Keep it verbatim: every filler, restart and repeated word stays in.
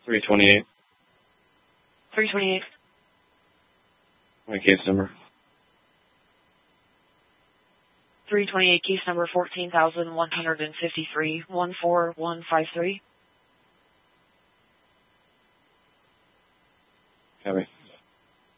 three twenty-eight. three twenty-eight. My case number. three twenty-eight, case number fourteen thousand one hundred fifty-three, one four one five three.